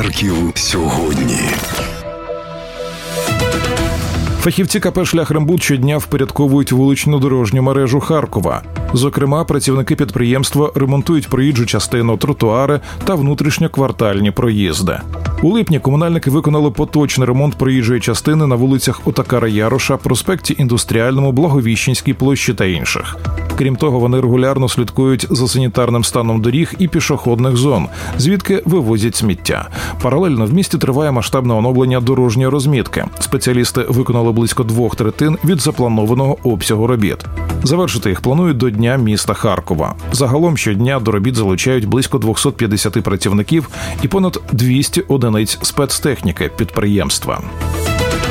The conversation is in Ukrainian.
Харків сьогодні. Фахівці КП «Шляхрембуд» щодня впорядковують вуличну дорожню мережу Харкова. Зокрема, працівники підприємства ремонтують проїжджу частину, тротуари та внутрішньоквартальні проїзди. У липні комунальники виконали поточний ремонт проїжджої частини на вулицях Отакара Яроша, проспекті Індустріальному, Благовіщенській площі та інших. Крім того, вони регулярно слідкують за санітарним станом доріг і пішохідних зон, звідки вивозять сміття. Паралельно в місті триває масштабне оновлення дорожньої розмітки. Спеціалісти виконали близько 2/3 від запланованого обсягу робіт. Завершити їх планують до Дня міста Харкова. Загалом щодня до робіт залучають близько 250 працівників і понад 200 одиниць спецтехніки підприємства.